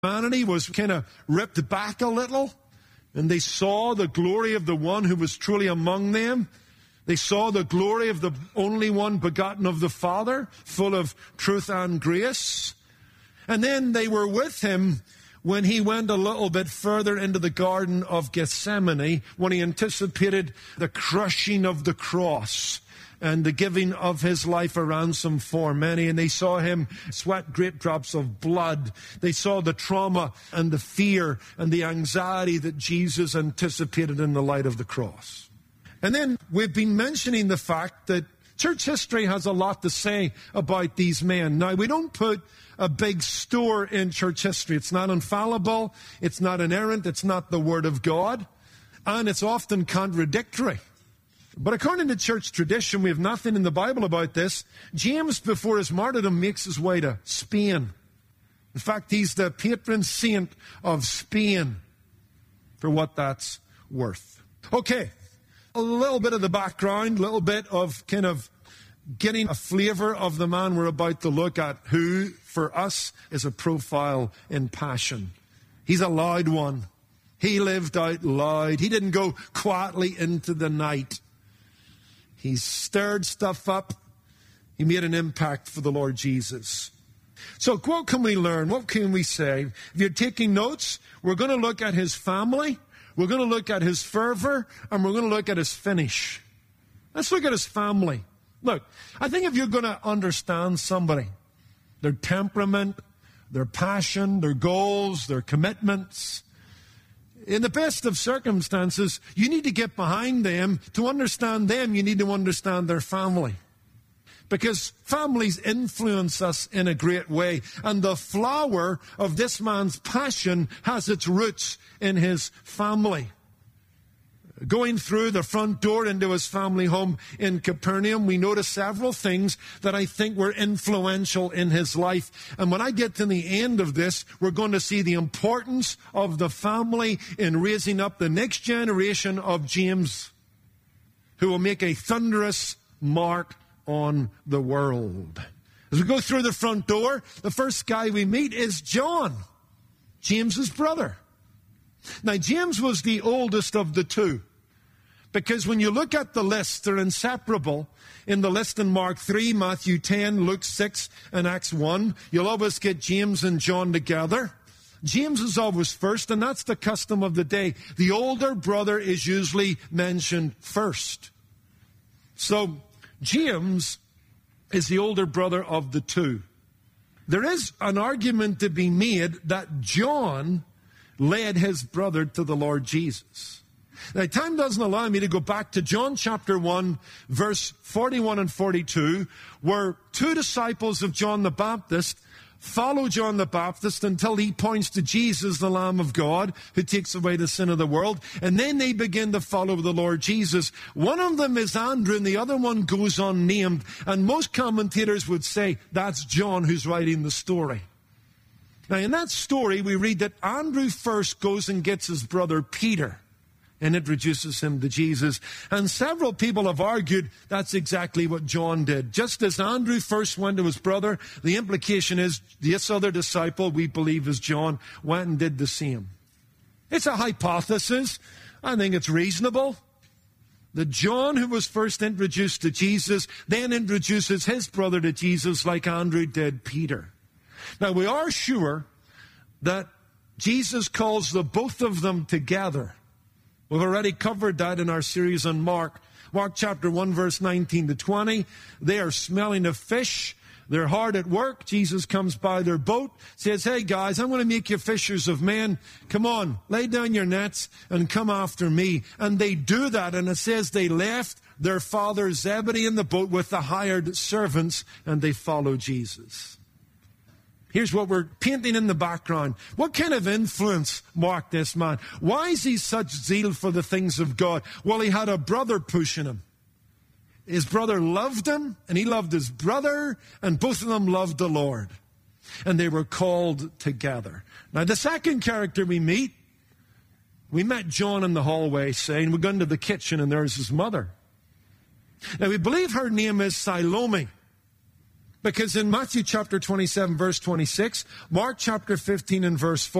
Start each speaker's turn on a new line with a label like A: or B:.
A: Humanity was kind of ripped back a little, and they saw the glory of the one who was truly among them. They saw the glory of the only one begotten of the Father, full of truth and grace. And then they were with him when he went a little bit further into the Garden of Gethsemane, when he anticipated the crushing of the cross and the giving of his life a ransom for many. And they saw him sweat great drops of blood. They saw the trauma and the fear and the anxiety that Jesus anticipated in the light of the cross. And then we've been mentioning the fact that church history has a lot to say about these men. Now, we don't put a big store in church history. It's not infallible. It's not inerrant. It's not the Word of God. And it's often contradictory. But according to church tradition, we have nothing in the Bible about this. James, before his martyrdom, makes his way to Spain. In fact, he's the patron saint of Spain, for what that's worth. Okay, a little bit of the background, a little bit of kind of getting a flavor of the man we're about to look at, who, for us, is a profile in passion. He's a loud one. He lived out loud. He didn't go quietly into the night. He stirred stuff up. He made an impact for the Lord Jesus. So what can we learn? What can we say? If you're taking notes, we're going to look at his family, we're going to look at his fervor, and we're going to look at his finish. Let's look at his family. Look, I think if you're going to understand somebody, their temperament, their passion, their goals, their commitments, in the best of circumstances, you need to get behind them. To understand them, you need to understand their family. Because families influence us in a great way. And the flower of this man's passion has its roots in his family. Going through the front door into his family home in Capernaum, we notice several things that I think were influential in his life. And when I get to the end of this, we're going to see the importance of the family in raising up the next generation of James, who will make a thunderous mark on the world. As we go through the front door, the first guy we meet is John, James's brother. Now, James was the oldest of the two. Because when you look at the list, they're inseparable. In the list in Mark 3, Matthew 10, Luke 6, and Acts 1, you'll always get James and John together. James is always first, and that's the custom of the day. The older brother is usually mentioned first. So, James is the older brother of the two. There is an argument to be made that John led his brother to the Lord Jesus. Now, time doesn't allow me to go back to John chapter 1, verse 41 and 42, where two disciples of John the Baptist follow John the Baptist until he points to Jesus, the Lamb of God, who takes away the sin of the world. And then they begin to follow the Lord Jesus. One of them is Andrew, and the other one goes unnamed. And most commentators would say that's John who's writing the story. Now, in that story, we read that Andrew first goes and gets his brother Peter and introduces him to Jesus. And several people have argued that's exactly what John did. Just as Andrew first went to his brother, the implication is this other disciple, we believe is John, went and did the same. It's a hypothesis. I think it's reasonable that John, who was first introduced to Jesus, then introduces his brother to Jesus like Andrew did Peter. Now, we are sure that Jesus calls the both of them together. We've already covered that in our series on Mark. Mark chapter 1, verse 19 to 20. They are smelling of fish. They're hard at work. Jesus comes by their boat, says, hey guys, I'm going to make you fishers of men. Come on, lay down your nets and come after me. And they do that, and it says they left their father Zebedee in the boat with the hired servants, and they follow Jesus. Here's what we're painting in the background. What kind of influence marked this man? Why is he such zeal for the things of God? Well, he had a brother pushing him. His brother loved him, and he loved his brother, and both of them loved the Lord. And they were called together. Now, the second character we met John in the hallway saying, we go into the kitchen, and there's his mother. Now, we believe her name is Salome. Because in Matthew chapter 27, verse 26, Mark chapter 15 and verse 4,